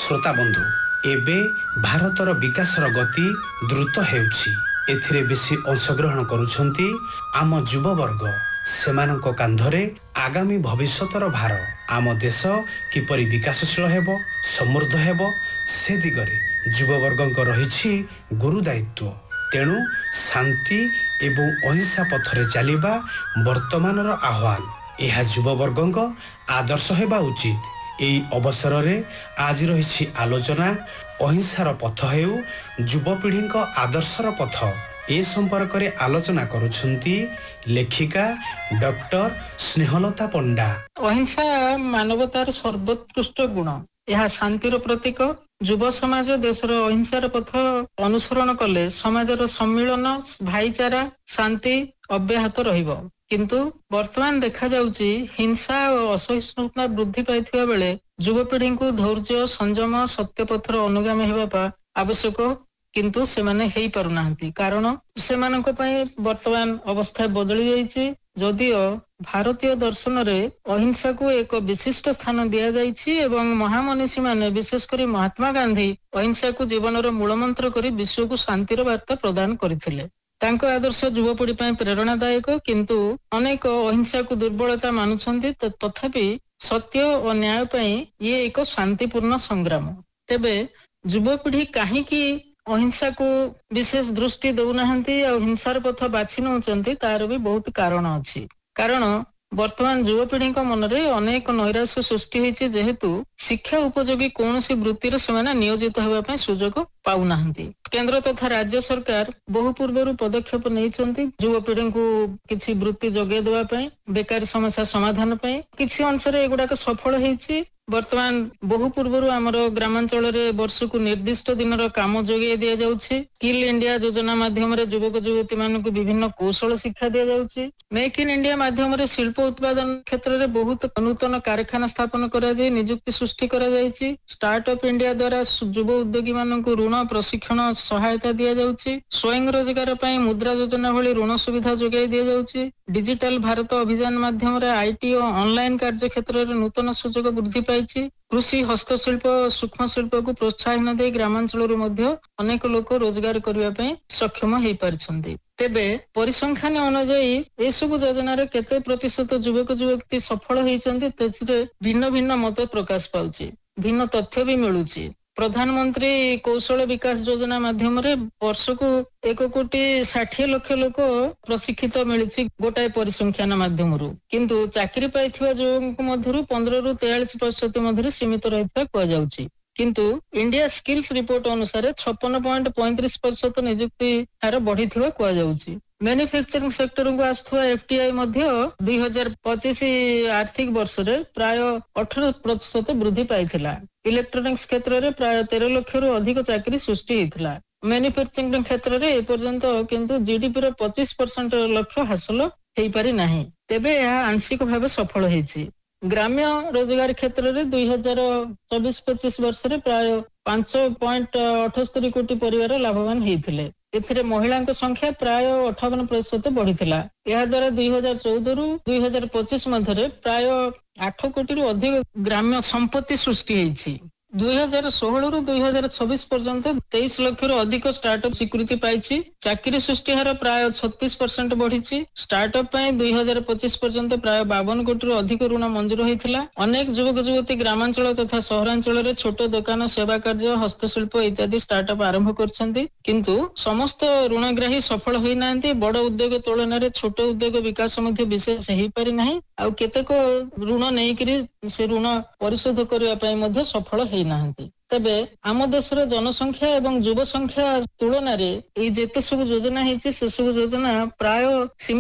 श्रोता बंधु एबे भारतर विकासर गति द्रुत हेउछि एथिरे बेसी अंशग्रहण करुछंती आम युववर्ग सेमानक कांधरे आगामी भविष्यतर भार आम देश किपरि विकासशील हेबो समृद्ध हेबो से दिगरे युववर्गक रहिछि गुरु दायित्व तेणु शांति एवं अहिंसा पथरे चलिबा वर्तमानर आह्वान यह युववर्गक आदर्श हेबा उचित। एई अवसर रे आज रही आलोचना अहिंसार पथ हेउ युवपीढ़ी आदर्शर पथ ए संपर्क रे आलोचना करुछंती लेखिका डॉक्टर स्नेहलता पंडा। अहिंसा मानवतार सर्वोत्कृष्ट गुण यह शांतिर प्रतीक। युव समाज देशर अहिंसार पथ अनुसरण कले समाजर सम्मिलन भाईचारा शांति अव्याहत रहिबो किंतु वर्तमान देखा जाउची हिंसा और असहिष्णुता वृद्धि पाइथिबा बेले युवपीढ़ी को धैर्य संयम सत्य पथर अनुगामी हेबा आवश्यक किंतु सेमाने हेई पारुनांती कारण सेमानक पई वर्तमान अवस्था बदली जाइछि। जदिओ भारतीय दर्शन रे अहिंसा को एक विशिष्ट स्थान दिया जाइछि एवं महामनीषी माने विशेषकर महात्मा गांधी अहिंसा को जीवनर मूलमंत्र करी विश्व को शांतिर वार्ता प्रदान करथिले। तांको आदर्श युवपीढ़ी पई प्रेरणादायक किंतु अनेक अहिंसा को दुर्बलता मानुछंती तथापि सत्य और न्याय पई ये एक शांतिपूर्ण संग्राम। तेबे युवपीढ़ी काहेकि अहिंसा को विशेष दृष्टि दौनाहांती और हिंसार पथ बाछि नउचंती तार भी बहुत कारण अछि। कारण वर्तमान युवपीढ़ी मन रे अनेक नैराश्य सृष्टि होइछि जेहेतु शिक्षा उपयोगी कौनसी वृत्ति रे सेमाने नियोजित हेबा पई सुजोग पाउनाहांती। केंद्र तथा राज्य सरकार बहु पूर्वरु पदक्षेप नैचंती युवपीढ़ी को किछि वृत्ति जोगे देबा पई बेकारी समस्या समाधान पई किछि अंश रे एगुडा सफल हेछि। वर्तमान बहु पूर्वरु आमर ग्रामांचल रे वर्ष को निर्दिष्ट दिनर काम जोगे दिया जाउछि। स्किल इंडिया योजना माध्यम रे युवक युवती मानकु विभिन्न कौशल शिक्षा दिया जाउछि। मेक इन इंडिया माध्यम रे शिल्प उत्पादन क्षेत्र रे बहुत नूतन कारखाना स्थापन करा जाय नियुक्ति सृष्टि करा जायछि। स्टार्टअप इंडिया द्वारा युव उद्योगी मानकु ऋण प्रशिक्षण सहायता दिया जाउछि। स्वयं रोजगार पई मुद्रा योजना भली ऋण सुविधा जोगाई दिया जाउछि। डिजिटल भारत अभियान माध्यम रे आईटी और ऑनलाइन कार्य क्षेत्र रे नूतन सुजोग वृद्धि कृषि हस्तशिल्प सूक्ष्म शिल्प को प्रोत्साहन दे ग्रामांचल मध्य अनेक लोक रोजगार करने ପାଇଁ सक्षम हो पारिछंती। तेबे परिसंख्यान अनुଯାयी ए सब योजना रे केते प्रतिशत युवक युवती सफल होइछंती तेथिरे भिन्न भिन्न मत प्रकाश पाउची भिन्न तथ्य भी मिलुची। प्रधानमंत्री कौशल विकास योजना माध्यम रे वर्ष को 1,60,00,000 लोक प्रशिक्षित मिलुची गोटाए परिसंख्यान माध्यम रु किंतु चाकरी पाइथिबा युवक मध्यरु 15 रु 43% मध्यरे सीमित रहिथा कुआ जाउची। किंतु इंडिया स्किल्स रिपोर्ट अनुसार 56.35% नियुक्ति हार बढ़िथिबा कुआ जाउची। मैन्युफैक्चरिंग सेक्टर को आस्थुआ एफटीआई मध्य 2025 आर्थिक वर्ष रे प्राय 18% वृद्धि पाइथिला। इलेक्ट्रोनिक्स क्षेत्र रे प्राय 13 लाख रु अधिक चाकरी सृष्टि हेतिला। मैन्युफैक्चरिंग क्षेत्र रे ए पर्यंत किंतु जीडीपी रो 25% लक्ष्य हासिल हेई पारि नाही। तेबे यह आंशिक भाव सफल हेछि। ग्राम्य रोजगार क्षेत्र रे 2024-25 वर्ष रे प्राय 5.78 कोटी परिवार लाभवान हेइथिले। एथिरे महिलांक संख्या प्राय 58% बढ़िथिला। यह द्वारा 2014 रु 2025 मध्यरे प्राय 8 कोटी रु अधिक ग्राम्य संपत्ति सृष्टि हेछि। 2016 रु 2026 पर्यंत 23 लाख रु अधिक स्टार्टअप स्वीकृति पाइछि। चाकरी सृष्टि हार प्राय 36% बढ़िछि। स्टार्टअप पई 2025 पर्यंत प्राय 52 कोटी रु अधिक ऋण मंजूर होइथिला। अनेक युवक युवती ग्रामांचल तथा सहरांचल रे छोट दुकान सेवा कार्य हस्तशिल्प इत्यादि स्टार्टअप आरंभ करछन्ती किंतु समस्त ऋणग्राही सफल होई नांती। बड़ उद्योग तुलन रे छोट उद्योग विकास मध्ये विशेष हेई पारि नाही आ केतेक ऋण नै करी से ऋण परिशोध करिया पई मध्ये सफल हेई नांती। तेबे आम देशर जनसंख्या एवं युव संख्या तुलन रे जेते सब योजना हेछि से सब योजना प्राय